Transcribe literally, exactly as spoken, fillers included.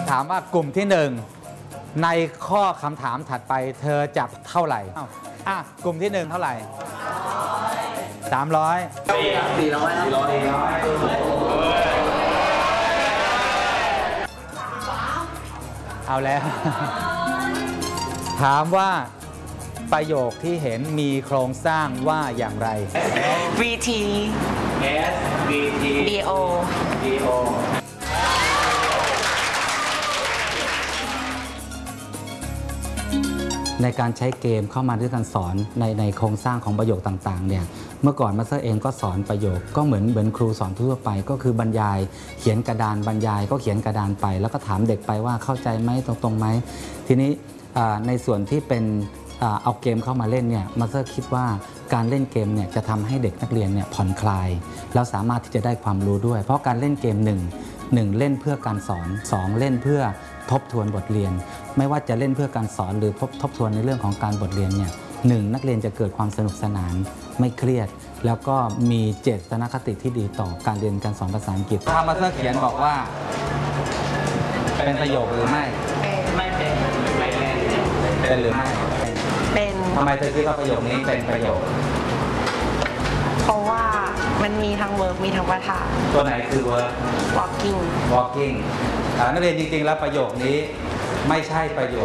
ถามว่ากลุ่มที่หนึ่งในข้อคำถามถัดไปเธอจับเท่าไหร่อ่ะกลุ่มที่หนึ่งเท่าไหร่สามร้อยสี่ร้อยสี่ร้อยเอาแล้ว ถามว่าประโยคที่เห็นมีโครงสร้างว่าอย่างไรวี ที S V T B O B O ในการใช้เกมเข้ามาด้วยการสอนในในโครงสร้างของประโยคต่างๆเนี่ยเมื่อก่อนมาสเตอร์เองก็สอนประโยคก็เหมือนเหมือนครูสอนทั่วไปก็คือบรรยายเขียนกระดานบรรยายก็เขียนกระดานไปแล้วก็ถามเด็กไปว่าเข้าใจไหมตรงๆไหมทีนี้ในส่วนที่เป็นเอาเกมเข้ามาเล่นเนี่ยมาสเตอร์คิดว่าการเล่นเกมเนี่ยจะทำให้เด็กนักเรียนเนี่ยผ่อนคลายแล้วสามารถที่จะได้ความรู้ด้วยเพราะการเล่นเกมหนึ่งหนึ่งเล่นเพื่อการสอนสองเล่นเพื่อทบทวนบทเรียนไม่ว่าจะเล่นเพื่อการสอนหรือทบทวนในเรื่องของการบทเรียนเนี่ยหนึ่งนักเรียนจะเกิดความสนุกสนานไม่เครียดแล้วก็มีเจตนคติที่ดีต่อการเรียนการสอนภาษาอังกฤษถ้ามาสเตอร์เขียนบอกว่าเป็นประโยคหรือไม่เป็นไม่เป็นไม่เป็นเป็นหรือไม่เป็นทำไมเธอคิดว่าประโยคนี้เป็นประโยคเพราะว่ามันมีทั้ง verb มีทั้งประธานตัวไหนคือ verb walking walking นักเรียนจริงๆแล้วประโยคนี้ไม่ใช่ประโยค